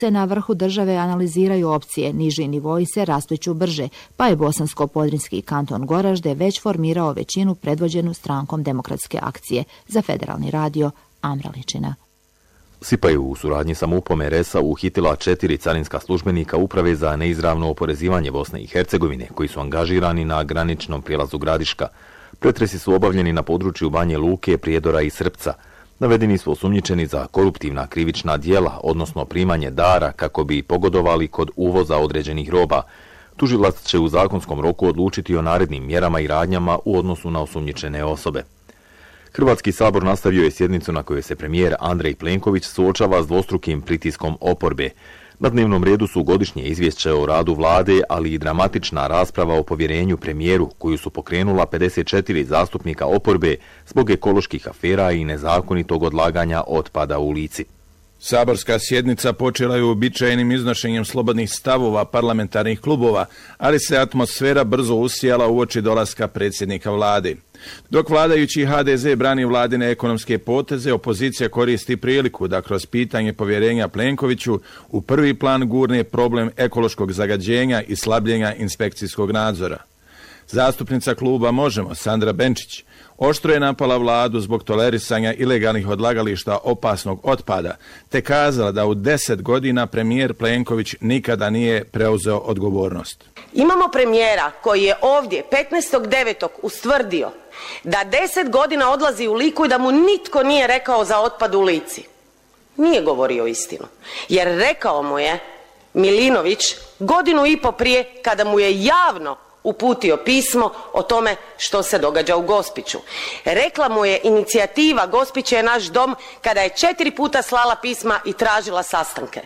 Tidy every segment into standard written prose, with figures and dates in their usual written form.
se na vrhu države analiziraju opcije, niži nivoji se raspliću brže, pa je Bosansko-Podrinjski kanton Goražde već formirao većinu predvođenu strankom Demokratske akcije. Za Federalni radio, Amra Ličina. SIPA je u suradnji sa MUP-om RS-a uhitila 4 carinska službenika Uprave za neizravno oporezivanje Bosne i Hercegovine, koji su angažirani na graničnom prijelazu Gradiška. Pretresi su obavljeni na području Banje Luke, Prijedora i Srpca. Navedeni su osumnjičeni za koruptivna krivična djela, odnosno primanje dara kako bi pogodovali kod uvoza određenih roba. Tužilac će u zakonskom roku odlučiti o narednim mjerama i radnjama u odnosu na osumnjičene osobe. Hrvatski sabor nastavio je sjednicu na kojoj se premijer Andrej Plenković suočava s dvostrukim pritiskom oporbe. Na dnevnom redu su godišnje izvješće o radu vlade, ali i dramatična rasprava o povjerenju premijeru, koju su pokrenula 54 zastupnika oporbe zbog ekoloških afera i nezakonitog odlaganja otpada u Lici. Saborska sjednica počela je uobičajenim iznošenjem slobodnih stavova parlamentarnih klubova, ali se atmosfera brzo usijala uoči dolaska predsjednika vlade. Dok vladajući HDZ brani vladine ekonomske poteze, opozicija koristi priliku da kroz pitanje povjerenja Plenkoviću u prvi plan gurne problem ekološkog zagađenja i slabljenja inspekcijskog nadzora. Zastupnica kluba Možemo, Sandra Benčić, oštro je napala vladu zbog tolerisanja ilegalnih odlagališta opasnog otpada, te kazala da u 10 godina premijer Plenković nikada nije preuzeo odgovornost. Imamo premijera koji je ovdje 15.9. ustvrdio da 10 godina odlazi u Liku i da mu nitko nije rekao za otpad u Lici. Nije govorio istinu, jer rekao mu je Milinović 1,5 godinu prije kada mu je javno uputio pismo o tome što se događa u Gospiću. Rekla mu je inicijativa Gospić je naš dom kada je 4 puta slala pisma i tražila sastanke.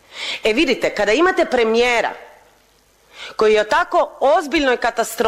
Vidite, kada imate premijera koji je o tako ozbiljnoj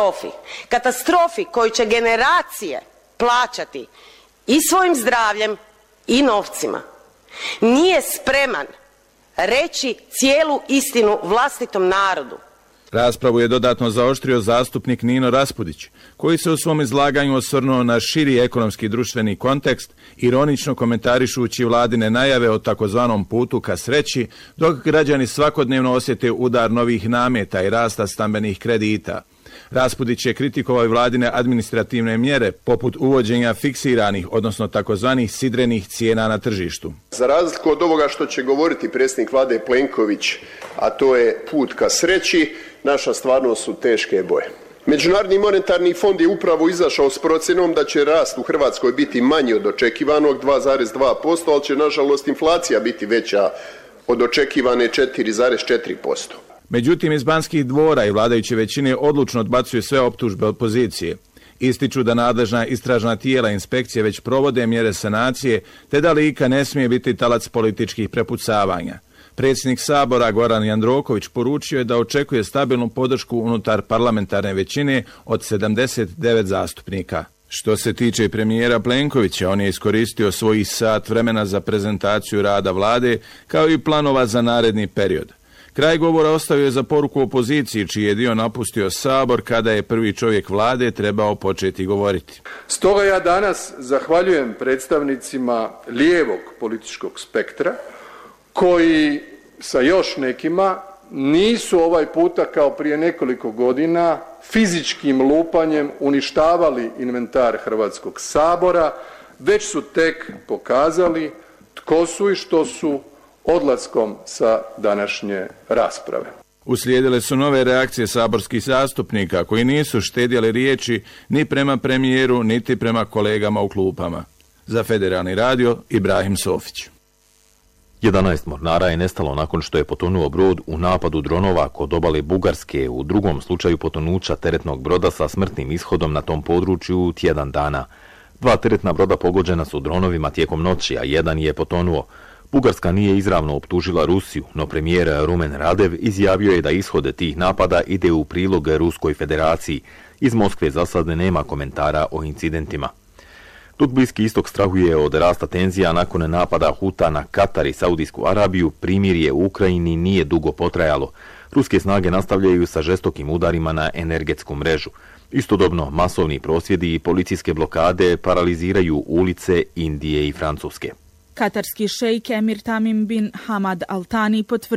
katastrofi koju će generacije plaćati i svojim zdravljem i novcima, nije spreman reći cijelu istinu vlastitom narodu. Raspravu je dodatno zaoštrio zastupnik Nino Raspudić, koji se u svom izlaganju osvrnuo na širi ekonomski i društveni kontekst, ironično komentarišući vladine najave o takozvanom putu ka sreći, dok građani svakodnevno osjete udar novih nameta i rasta stambenih kredita. Raspudić je kritikovao i vladine administrativne mjere, poput uvođenja fiksiranih, odnosno takozvanih sidrenih cijena na tržištu. Za razliku od ovoga što će govoriti predsjednik vlade Plenković, a to je put ka sreći, naša stvarnost su teške boje. Međunarodni monetarni fond je upravo izašao s procjenom da će rast u Hrvatskoj biti manji od očekivanog 2,2%, ali će nažalost inflacija biti veća od očekivane 4,4%. Međutim, iz Banskih dvora i vladajuće većine odlučno odbacuju sve optužbe opozicije. Ističu da nadležna istražna tijela inspekcije već provode mjere sanacije, te da Lika ne smije biti talac političkih prepucavanja. Predsjednik Sabora Goran Jandroković poručio je da očekuje stabilnu podršku unutar parlamentarne većine od 79 zastupnika. Što se tiče premijera Plenkovića, on je iskoristio svojih sat vremena za prezentaciju rada vlade, kao i planova za naredni period. Kraj govora ostavio je za poruku opoziciji, čiji je dio napustio Sabor kada je prvi čovjek vlade trebao početi govoriti. Stoga ja danas zahvaljujem predstavnicima lijevog političkog spektra, koji sa još nekima nisu ovaj puta kao prije nekoliko godina fizičkim lupanjem uništavali inventar Hrvatskog sabora, već su tek pokazali tko su i što su odlaskom sa današnje rasprave. Uslijedile su nove reakcije saborskih zastupnika koji nisu štedjeli riječi ni prema premijeru, niti prema kolegama u klupama. Za Federalni radio, Ibrahim Sofić. 11 mornara je nestalo nakon što je potonuo brod u napadu dronova kod obale Bugarske, u drugom slučaju potonuća teretnog broda sa smrtnim ishodom na tom području tjedan dana. 2 teretna broda pogođena su dronovima tijekom noći, a jedan je potonuo. Bugarska nije izravno optužila Rusiju, no premijer Rumen Radev izjavio je da ishode tih napada ide u prilog Ruskoj federaciji. Iz Moskve za sad nema komentara o incidentima. Dok Bliski istok strahuje od rasta tenzija nakon napada Huta na Katar i Saudijsku Arabiju, primirje u Ukrajini nije dugo potrajalo. Ruske snage nastavljaju sa žestokim udarima na energetsku mrežu. Istodobno, masovni prosvjedi i policijske blokade paraliziraju ulice Indije i Francuske. Katarski šejk Emir Tamim bin Hamad Al Thani potvrdio